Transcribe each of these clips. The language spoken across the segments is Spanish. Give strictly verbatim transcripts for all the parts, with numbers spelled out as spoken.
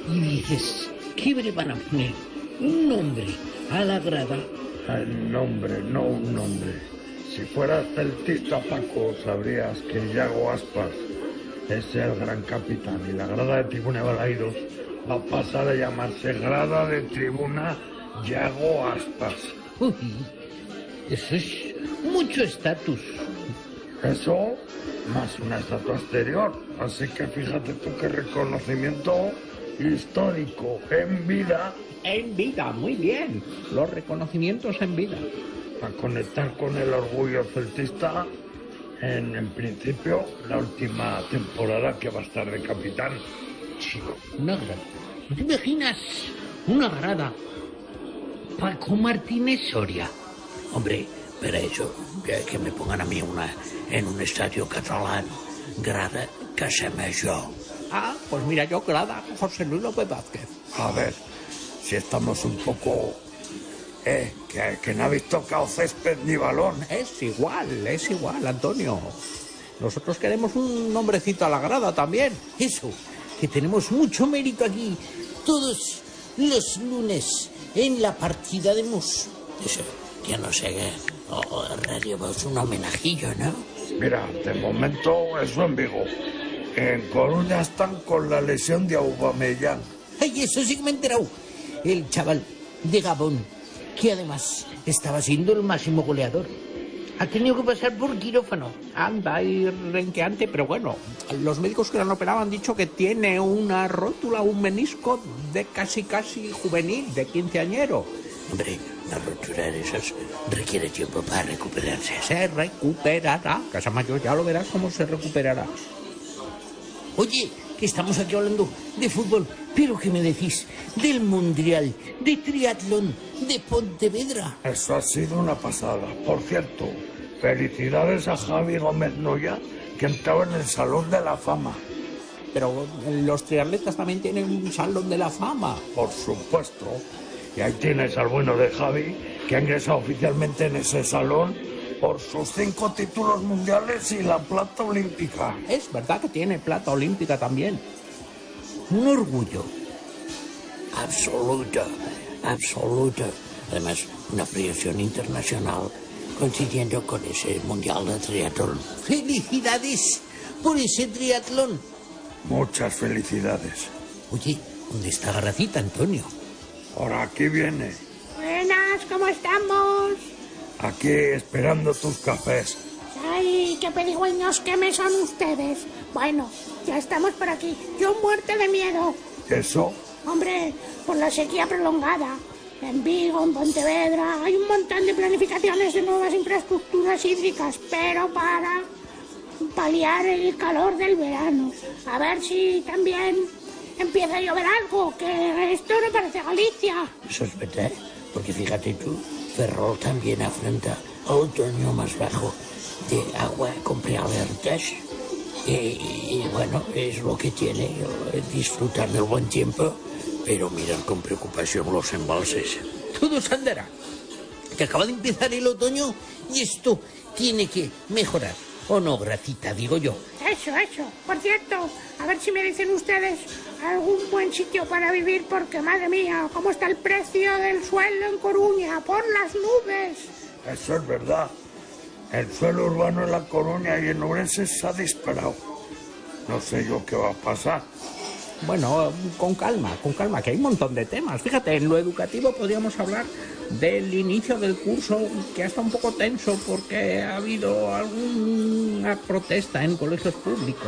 y dices, ¿qué le van a poner? Un nombre a la grada. El nombre, no un nombre. Si fueras celtista, Paco, sabrías que Yago Aspas es el gran capitán y la grada de Tribuna de Balaidos va a pasar a llamarse Grada de Tribuna Yago Aspas. Uy, eso es mucho estatus. Eso, más una estatua exterior. Así que fíjate tú qué reconocimiento histórico en vida. En vida, muy bien. Los reconocimientos en vida. A conectar con el orgullo celtista en, en principio, la última temporada que va a estar de capitán. Chico, una grada. ¿No te imaginas una grada? Paco Martínez Soria. Hombre, para eso, que, que me pongan a mí una, en un estadio catalán, grada Casamajor. Ah, pues mira, yo grada José Luis López Vázquez. A ver, si estamos un poco... Eh, que, que no habéis tocado césped ni balón. Es igual, es igual, Antonio. Nosotros queremos un nombrecito a la grada también. Eso, que tenemos mucho mérito aquí. Todos los lunes en la partida de mus. Eso, yo no sé qué. O Radio Voz, un homenajillo, ¿no? Mira, de momento eso en Vigo. En Coruña están con la lesión de Aubameyang. Ay, eso sí que me he enterado. El chaval de Gabón, que además estaba siendo el máximo goleador, ha tenido que pasar por quirófano. Anda y renqueante, pero bueno, los médicos que lo han operado han dicho que tiene una rótula, un menisco de casi casi juvenil, de quinceañero. Hombre, una rotura de esas requiere tiempo para recuperarse. Se recuperará. Casamajor, ya lo verás cómo se recuperará. Oye, que estamos aquí hablando de fútbol, pero ¿qué me decís del Mundial de Triatlón de Pontevedra? Eso ha sido una pasada. Por cierto, felicidades a Javi Gómez Noya, que entraba en el Salón de la Fama. Pero los triatletas también tienen un Salón de la Fama. Por supuesto. Y ahí tienes al bueno de Javi, que ha ingresado oficialmente en ese salón por sus cinco títulos mundiales y la plata olímpica. Es verdad que tiene plata olímpica también. Un orgullo. Absoluto, absoluto. Además, una proyección internacional coincidiendo con ese mundial de triatlón. ¡Felicidades por ese triatlón! Muchas felicidades. Oye, ¿dónde está Garracita, Antonio? Ahora aquí viene. Buenas, ¿cómo estamos? Aquí esperando tus cafés. Ay, qué pedigüeños que me son ustedes. Bueno, ya estamos por aquí. Yo muerte de miedo. ¿Eso? Hombre, por la sequía prolongada. En Vigo, en Pontevedra, hay un montón de planificaciones de nuevas infraestructuras hídricas, pero para paliar el calor del verano. A ver si también empieza a llover algo, que esto no parece Galicia. Eso es verdad, porque fíjate tú, Ferrol también afronta otoño más bajo de agua con prealertas. Y, y, y bueno, es lo que tiene, disfrutar del buen tiempo, pero mirar con preocupación los embalses. Todo se andará. Que acaba de empezar el otoño y esto tiene que mejorar. ¿O no, Gracita, digo yo? Eso, eso. Por cierto, a ver si me dicen ustedes algún buen sitio para vivir, porque, madre mía, cómo está el precio del suelo en Coruña, por las nubes. Eso es verdad. El suelo urbano en La Coruña y en Ourense se ha disparado. No sé yo qué va a pasar. Bueno, con calma, con calma, que hay un montón de temas. Fíjate, en lo educativo podríamos hablar del inicio del curso, que ha estado un poco tenso porque ha habido alguna protesta en colegios públicos.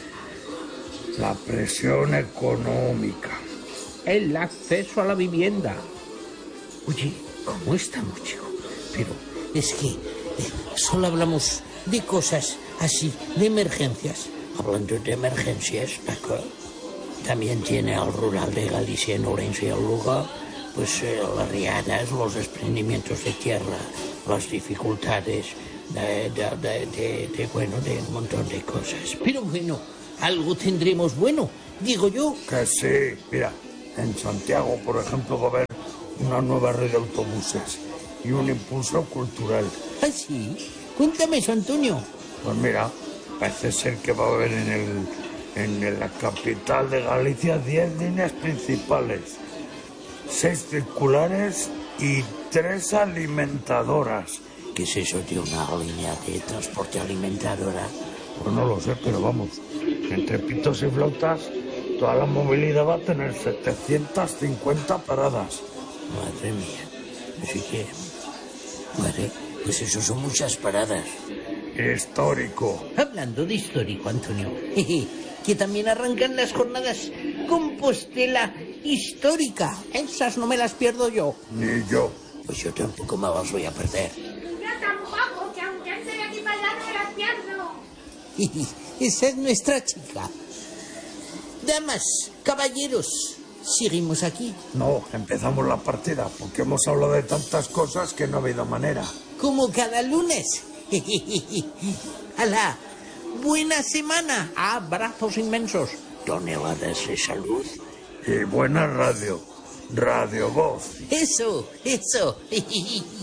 La presión económica. El acceso a la vivienda. Oye, ¿cómo estamos, chico? Pero es que eh, solo hablamos de cosas así, de emergencias. Hablando de emergencias, Paco, también tiene al rural de Galicia, en Ourense y el Lugo, pues eh, las riadas, los desprendimientos de tierra, las dificultades de, de, de, de, de, bueno, de un montón de cosas. Pero bueno, algo tendremos bueno, digo yo. Que sí, mira, en Santiago, por ejemplo, va a haber una nueva red de autobuses y un impulso cultural. ¿Ah, sí? Cuéntame eso, Antonio. Pues mira, parece ser que va a haber en el, En la capital de Galicia, diez líneas principales, seis circulares y tres alimentadoras. ¿Qué es eso de una línea de transporte alimentadora? Pues no lo sé, pero vamos, entre pitos y flautas, toda la movilidad va a tener setecientas cincuenta paradas. Madre mía, así que... Vale, pues eso son muchas paradas. Histórico. Hablando de histórico, Antonio, que también arrancan las jornadas Compostela histórica. Esas no me las pierdo yo. Ni yo. Pues yo tampoco me las voy a perder. Yo tampoco, que aunque esté de aquí para allá no me las pierdo. Esa es nuestra chica. Damas, caballeros, seguimos aquí. No, empezamos la partida, porque hemos hablado de tantas cosas que no ha habido manera. Como cada lunes. ¡Hala! ¡Buena semana! Abrazos inmensos. Toneladas de salud. Y buena radio. Radio Voz. Eso, eso.